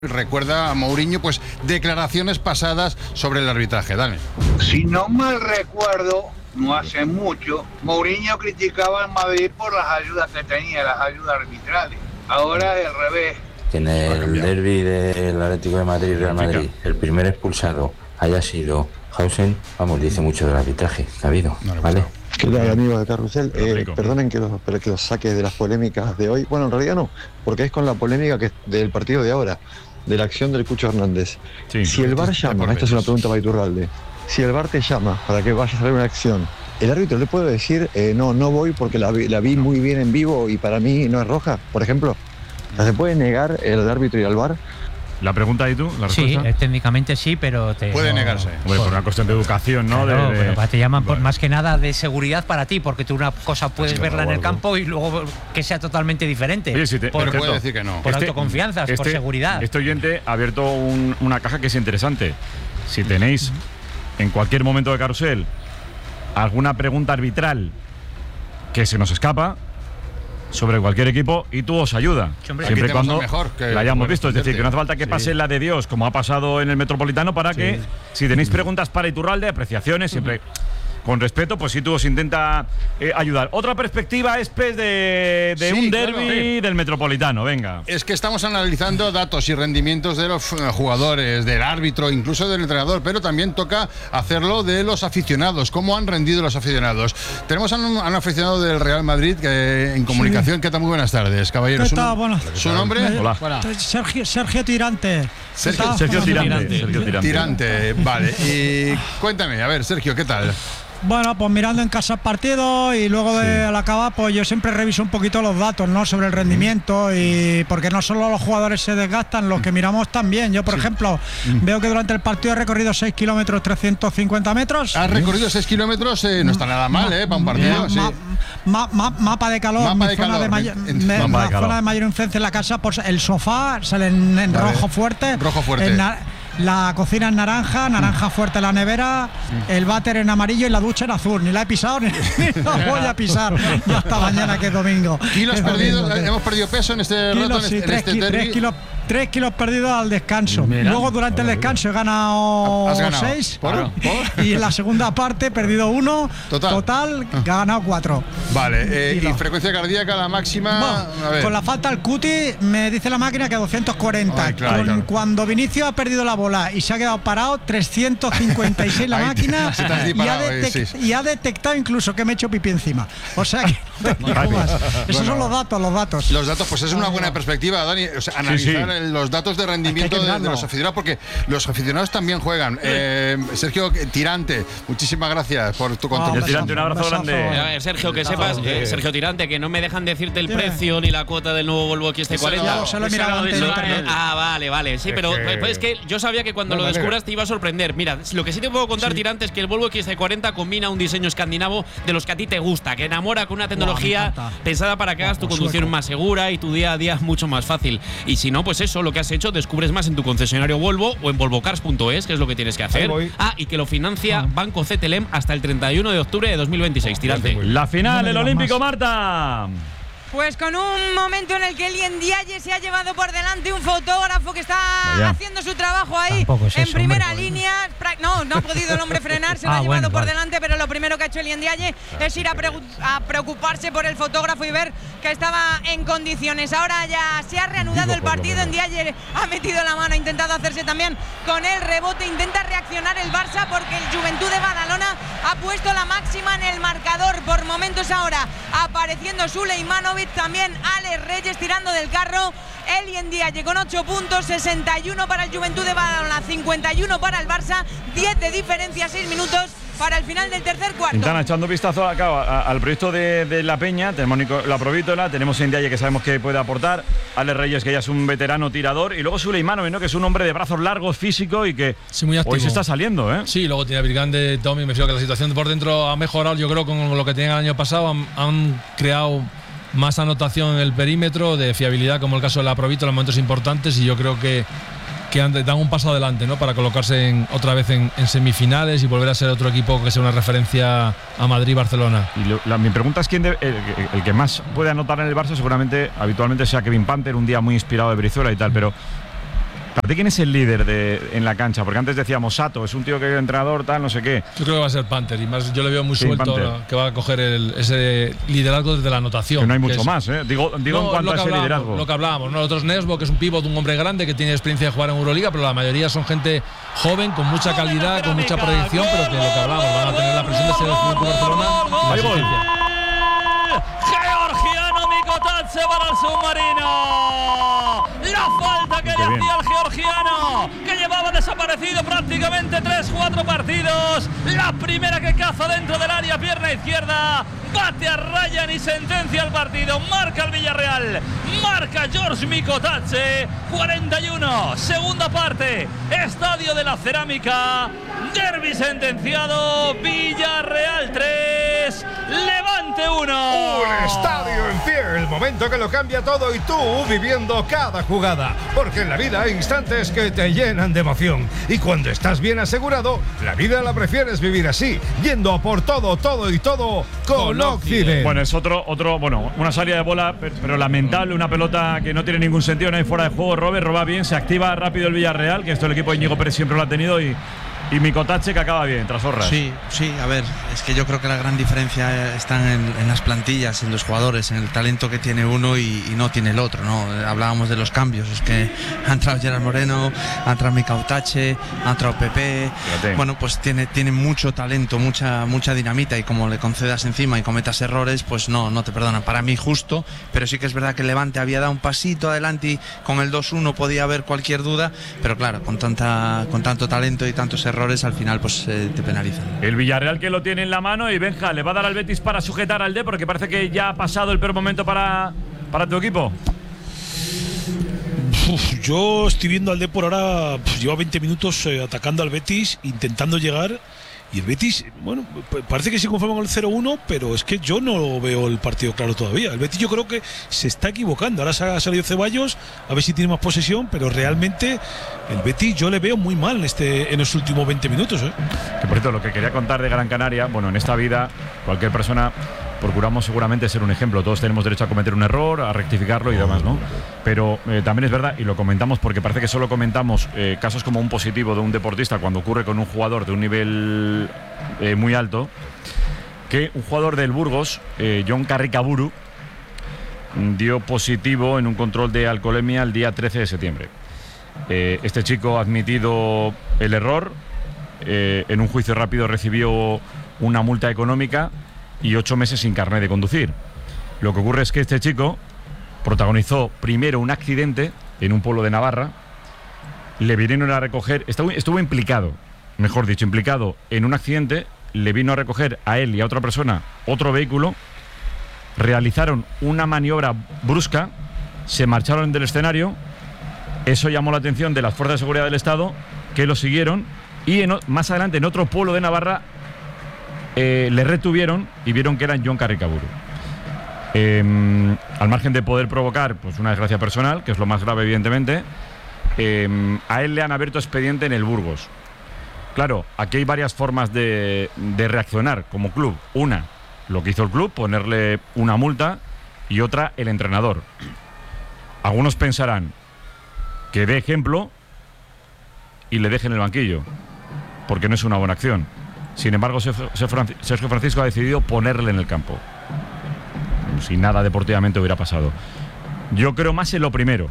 Recuerda a Mourinho, pues, declaraciones pasadas sobre el arbitraje. Dale. Si no mal recuerdo, no hace mucho, Mourinho criticaba al Madrid por las ayudas que tenía, las ayudas arbitrales. Ahora es al revés. Que en el derbi del Atlético de Madrid y Real Madrid, el primer expulsado haya sido Hausen, vamos, dice mucho del arbitraje que ha habido, ¿vale? ¿Qué tal, amigos de Carrusel? Perdonen que los saque de las polémicas de hoy. Bueno, en realidad no, porque es con la polémica del partido de ahora, de la acción del Cucho Hernández. Sí, si el VAR llama, esta es una pregunta para Iturralde, si el VAR te llama para que vayas a hacer una acción, ¿el árbitro le puede decir, no voy porque la vi muy bien en vivo y para mí no es roja, por ejemplo? ¿Se puede negar el árbitro ir al VAR? ¿La pregunta y tú? ¿La respuesta? Sí, técnicamente sí, pero puede negarse. Hombre, por una cuestión de educación, ¿no? Claro, pero te llaman por más que nada de seguridad para ti, porque tú una cosa puedes verla en el campo y luego que sea totalmente diferente. Oye, pero puede decir que no. Por autoconfianza, por seguridad. Este oyente ha abierto una caja que es interesante. Si tenéis en cualquier momento de Carrusel alguna pregunta arbitral que se nos escapa sobre cualquier equipo, y tú os ayuda, siempre y cuando la hayamos visto, es decir, que no hace falta que pase la de Dios como ha pasado en el Metropolitano, para que si tenéis preguntas para Iturralde, apreciaciones, siempre con respeto, pues sí, tú os intenta ayudar. Otra perspectiva es de un derbi del Metropolitano, venga. Es que estamos analizando datos y rendimientos de los jugadores, del árbitro, incluso del entrenador, pero también toca hacerlo de los aficionados, cómo han rendido los aficionados. Tenemos a un aficionado del Real Madrid en comunicación. ¿Qué tal? Muy buenas tardes, caballero. ¿Qué tal? Bueno, ¿su nombre? Hola. Sergio Tirante. Sergio Tirante, vale. Y cuéntame, a ver, Sergio, ¿qué tal? Bueno, pues mirando en casa el partido y luego al acabar, pues yo siempre reviso un poquito los datos, ¿no? Sobre el rendimiento, y porque no solo los jugadores se desgastan, los que miramos también. Yo, por ejemplo, veo que durante el partido he recorrido 6 kilómetros 350 metros. ¿Has recorrido 6 kilómetros? No está nada mal, para un partido. Mapa de calor. Zona de mayor influencia en la casa, pues el sofá sale en rojo fuerte. Rojo fuerte. La cocina en naranja fuerte la nevera, el váter en amarillo y la ducha en azul. Ni la he pisado ni la voy a pisar. Ya hasta mañana, que es domingo. ¿Kilos perdidos? ¿Hemos perdido peso en este rato? Sí, 3 kilos perdidos al descanso. Luego durante el descanso he ganado 6. Y en la segunda parte he perdido 1. Total he ganado 4. Vale, y frecuencia cardíaca la máxima. Con la falta al cuti me dice la máquina que 240. Cuando Vinicius ha perdido la bola y se ha quedado parado, 356 la máquina. Y ha detectado incluso que me he hecho pipí encima. O sea que esos son los datos. Los datos, pues es una buena perspectiva, Dani. O sea, analizar los datos de rendimiento de los aficionados, porque los aficionados también juegan. Sergio Tirante, muchísimas gracias por tu contenido. Tirante, un abrazo grande. Sergio, que sepas, Sergio Tirante, que no me dejan decirte el precio ni la cuota del nuevo Volvo XC40. Vale. Sí, pero es que yo sabía que cuando lo descubras te iba a sorprender. Mira, lo que sí te puedo contar, Tirante, es que el Volvo XC40 combina un diseño escandinavo de los que a ti te gusta, que enamora, con una tecnología pensada para que hagas tu conducción más segura y tu día a día mucho más fácil. Y si no, pues eso, lo que has hecho, descubres más en tu concesionario Volvo o en volvocars.es, que es lo que tienes que hacer. Y que lo financia Banco CTLM hasta el 31 de octubre de 2026. Tirante. La final, el Olímpico, Marta. Pues con un momento en el que Elian Diaye se ha llevado por delante un fotógrafo que está haciendo su trabajo ahí en primera línea. No ha podido el hombre frenar, se lo ha llevado por delante, pero lo primero que ha hecho Elian Diaye es ir a preocuparse por el fotógrafo y ver que estaba en condiciones. Ahora ya se ha reanudado el partido. Diaye ha metido la mano, ha intentado hacerse también con el rebote, intenta reaccionar el Barça porque el Juventud de Badalona ha puesto la máxima en el marcador. Por momentos ahora apareciendo Suleimanovic, también Alex Reyes tirando del carro. Elian Diaye con 8 puntos, 61 para el Juventud de Badalona, 51 para el Barça, 10 de diferencia, 6 minutos para el final del tercer cuarto. Están echando vistazo acá al proyecto de La Peña. Tenemos la Provítola, tenemos a Diaye, que sabemos que puede aportar, Alex Reyes, que ya es un veterano tirador, y luego Suleimanovic, ¿no? Que es un hombre de brazos largos, físico, y que hoy se está saliendo, ¿eh? Sí, luego tiene a Virgande, Tommy. Me fío que la situación por dentro ha mejorado, yo creo, con lo que tenían el año pasado. Han creado más anotación en el perímetro, de fiabilidad, como el caso de la Provítola en momentos importantes, y yo creo que dan un paso adelante, ¿no? Para colocarse otra vez en semifinales y volver a ser otro equipo que sea una referencia a Madrid y Barcelona. Y mi pregunta es quién el que más puede anotar en el Barça, seguramente habitualmente sea Kevin Panter, un día muy inspirado de Brizuela y tal, pero ¿Para ti quién es el líder en la cancha? Porque antes decíamos Sato, es un tío que es entrenador, tal, no sé qué. Yo creo que va a ser Panther, y más yo le veo muy suelto, que va a coger ese liderazgo desde la anotación. Que no hay mucho más, ¿eh? Digo en cuanto a ese liderazgo. Lo que hablábamos, nosotros Nesbo, que es un pívot, un hombre grande que tiene experiencia de jugar en Euroliga, pero la mayoría son gente joven, con mucha calidad, con mucha proyección, pero que lo que hablamos, van a tener la presión de ser el Fútbol Barcelona. Georgiano Mikotadze para el submarino. La falta que le hacía el georgiano, que llevaba desaparecido prácticamente 3-4 partidos. La primera que caza dentro del área, pierna izquierda. Bate a Ryan y sentencia el partido. Marca el Villarreal. Marca George Mikotadze. 41. Segunda parte. Estadio de la Cerámica. Derbi sentenciado. Villarreal 3. Levante 1. Un estadio en pie. El momento que lo cambia todo y tú viviendo cada jugada. Porque en la vida hay instantes que te llenan de emoción. Y cuando estás bien asegurado, la vida la prefieres vivir así. Yendo a por todo, todo y todo con Occident. Bueno, es una salida de bola, pero lamentable, una pelota que no tiene ningún sentido, no hay fuera de juego. Robert roba bien, se activa rápido el Villarreal, que esto el equipo de Íñigo Pérez siempre lo ha tenido, y Mikotadze que acaba bien, tras Horras. Sí, a ver, es que yo creo que la gran diferencia está en las plantillas, en los jugadores, en el talento que tiene uno y no tiene el otro, ¿no? Hablábamos de los cambios, es que ha entrado Gerard Moreno, ha entrado Mikotadze, ha entrado Pepe. Fíjate. Bueno, pues tiene mucho talento, mucha dinamita, y como le concedas encima y cometas errores, pues no te perdonan. Para mí justo, pero sí que es verdad que el Levante había dado un pasito adelante y con el 2-1 podía haber cualquier duda, pero claro, con tanto talento y tantos errores, al final pues te penalizan. El Villarreal que lo tiene en la mano, y Benja, ¿le va a dar al Betis para sujetar al D? Porque parece que ya ha pasado el peor momento para tu equipo. Yo estoy viendo al D por ahora, lleva 20 minutos atacando al Betis, intentando llegar. Y el Betis, bueno, parece que se conforma con el 0-1, pero es que yo no veo el partido claro todavía. El Betis yo creo que se está equivocando. Ahora ha salido Ceballos, a ver si tiene más posesión, pero realmente el Betis yo le veo muy mal en los últimos 20 minutos. Que por cierto, lo que quería contar de Gran Canaria, bueno, en esta vida cualquier persona procuramos seguramente ser un ejemplo. Todos tenemos derecho a cometer un error, a rectificarlo y demás, ¿no? Pero también es verdad, y lo comentamos porque parece que solo comentamos casos como un positivo de un deportista cuando ocurre con un jugador de un nivel muy alto, que un jugador del Burgos, Jon Carricaburu, dio positivo en un control de alcoholemia el día 13 de septiembre. Este chico ha admitido el error, en un juicio rápido recibió una multa económica y 8 meses sin carnet de conducir. Lo que ocurre es que este chico protagonizó primero un accidente en un pueblo de Navarra, le vinieron a recoger, estuvo implicado en un accidente, le vino a recoger a él y a otra persona otro vehículo, realizaron una maniobra brusca, se marcharon del escenario, eso llamó la atención de las fuerzas de seguridad del Estado, que lo siguieron, y más adelante en otro pueblo de Navarra le retuvieron y vieron que era Jon Carricaburu. Al margen de poder provocar pues una desgracia personal, que es lo más grave evidentemente, a él le han abierto expediente en el Burgos. Claro, aquí hay varias formas de reaccionar como club. Una, lo que hizo el club, ponerle una multa, y otra, el entrenador. Algunos pensarán que dé ejemplo y le deje en el banquillo, porque no es una buena acción. Sin embargo, Sergio Francisco ha decidido ponerle en el campo, si nada deportivamente hubiera pasado. Yo creo más en lo primero,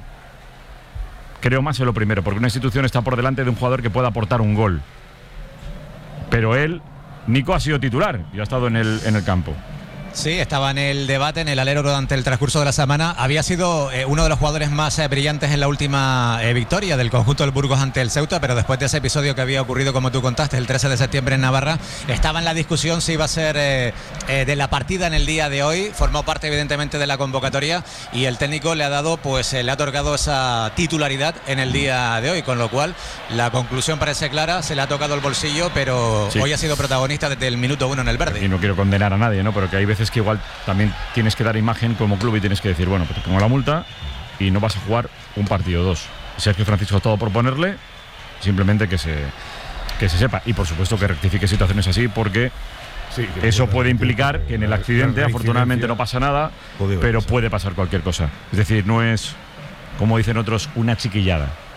porque una institución está por delante de un jugador que pueda aportar un gol. Pero Nico, ha sido titular y ha estado en el campo. Sí, estaba en el debate, en el alero durante el transcurso de la semana. Había sido uno de los jugadores más brillantes en la última victoria del conjunto del Burgos ante el Ceuta, pero después de ese episodio que había ocurrido, como tú contaste, el 13 de septiembre en Navarra, estaba en la discusión si iba a ser de la partida en el día de hoy. Formó parte evidentemente de la convocatoria y el técnico le ha otorgado esa titularidad en el día de hoy, con lo cual la conclusión parece clara, se le ha tocado el bolsillo, pero sí, hoy ha sido protagonista desde el minuto 1 en el verde. Y no quiero condenar a nadie, ¿no? Pero que hay veces que igual también tienes que dar imagen como club y tienes que decir, bueno, pues te pongo la multa y no vas a jugar un partido o dos. Sergio Francisco ha todo por ponerle, simplemente que se sepa, y por supuesto que rectifique situaciones así, porque sí, eso puede implicar que en el accidente afortunadamente no pasa nada, pero puede pasar cualquier cosa. Es decir, no es, como dicen otros, una chiquillada.